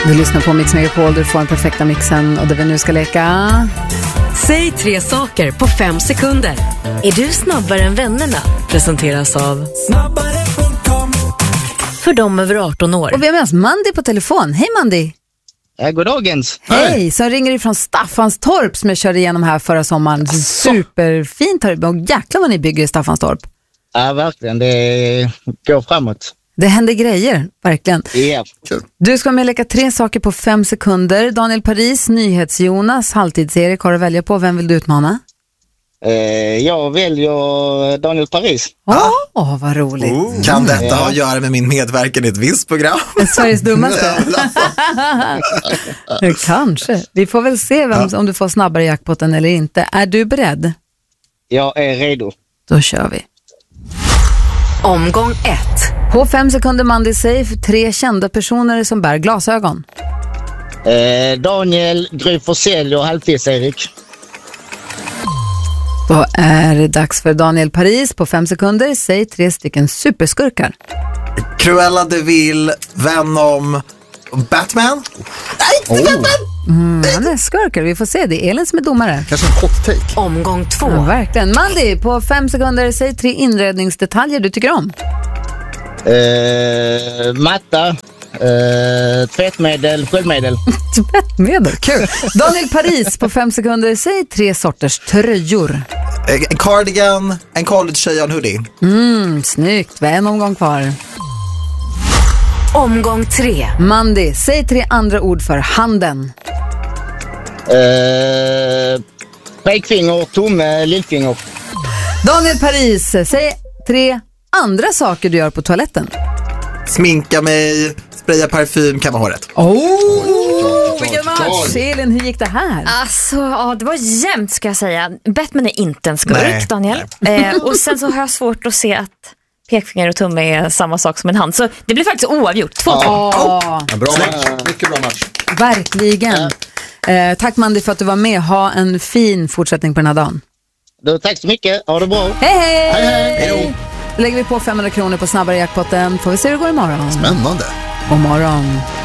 Du lyssnar på Mix Megapol, du får den perfekta mixen och det vi nu ska leka. Säg 3 saker på 5 sekunder. Är du snabbare än vännerna? Presenteras av snabbare.com. För dem över 18 år. Och vi har med oss Mandy på telefon. Hej Mandy! God dagens. Hej, som ringer ifrån Staffanstorp som jag körde igenom här förra sommaren. Superfint här, och jäklar vad ni bygger i Staffanstorp. Ja, verkligen. Det går framåt. Det händer grejer, verkligen. Ja. Du ska med leka 3 saker på 5 sekunder. Daniel Paris, NyhetsJonas, Halvtids-Erik har du att välja på. Vem vill du utmana? Jag väljer Daniel Paris. Vad roligt. Kan detta ha att göra med min medverkan i ett visst program? Sveriges dummaste. Kanske. Vi får väl se om du får snabbare jackpotten eller inte. Är du beredd? Jag är redo. Då kör vi. Omgång 1. På 5 sekunder, Mandy, säg 3 kända personer som bär glasögon. Daniel, Gry Forssell och Halvtids-Erik. Då är det dags för Daniel Paris. På 5 sekunder, säg 3 stycken superskurkar. Cruella de Vil, Venom, Batman. Nej, inte Batman! Han är skurkar, vi får se. Det är Elin som är domare. Kanske en hot take. Omgång 2. Ja, verkligen. Mandy, på 5 sekunder, säg 3 inredningsdetaljer du tycker om. Matta, tvättmedel, sköljmedel. Tvättmedel, kul. Daniel Paris, på 5 sekunder, säg 3 sorters tröjor. En cardigan, en college-tjej och en hoodie. Snyggt, vi har en omgång kvar. Omgång 3. Mandy, säg 3 andra ord för handen. Pekfinger, tumme, lillfinger. Daniel Paris, säg 3 andra saker du gör på toaletten. Sminka mig, spraya parfym, kamma håret. Vilken match! Elin, hur gick det här? Alltså, ja, det var jämnt ska jag säga. Batman är inte en skurk, Nej. Daniel. Och sen så har jag svårt att se att pekfinger och tumme är samma sak som en hand. Så det blir faktiskt oavgjort. 2-2. En bra match. Mycket bra match. Verkligen. Tack Mandy för att du var med. Ha en fin fortsättning på den här dagen. Tack så mycket. Ha det bra. Hej! Hej. Då lägger vi på 500 kronor på snabbare jackpotten. Får vi se hur det går imorgon. Spännande. God morgon.